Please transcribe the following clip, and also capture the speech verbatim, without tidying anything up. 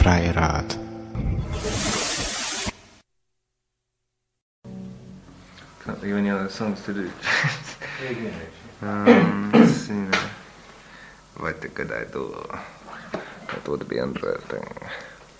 Freie Rad. Can't think of any other songs to do. um, let's see now. What could I do? That would be interesting.